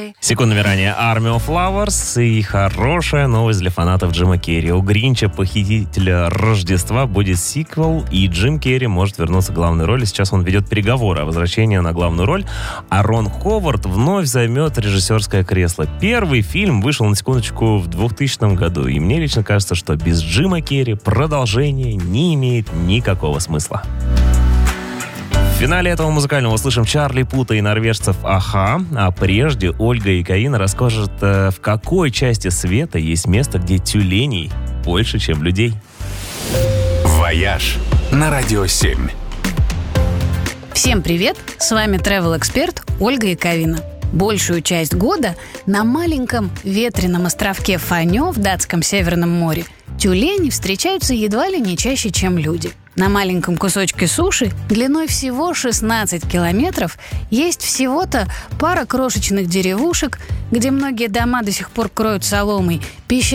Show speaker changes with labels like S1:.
S1: Секундами ранее Army of Flowers и хорошая новость для фанатов Джима Керри. У Гринча, похитителя Рождества, будет сиквел, и Джим Керри может вернуться к главной роли. Сейчас он ведет переговоры о возвращении на главную роль, а Рон Ховард вновь займет режиссерское кресло. Первый фильм вышел, на секундочку, в 2000 году, и мне лично кажется, что без Джима Керри продолжение не имеет никакого смысла. В финале этого музыкального услышим Чарли Пута и норвежцев «Аха», а прежде Ольга Яковина расскажет, в какой части света есть место, где тюленей больше, чем людей.
S2: «Вояж» на Радио 7.
S3: Всем привет! С вами travel-эксперт Ольга Яковина. Большую часть года на маленьком ветреном островке Фанё в датском Северном море тюлени встречаются едва ли не чаще, чем люди. На маленьком кусочке суши длиной всего 16 километров есть всего-то пара крошечных деревушек, где многие дома до сих пор кроют соломой,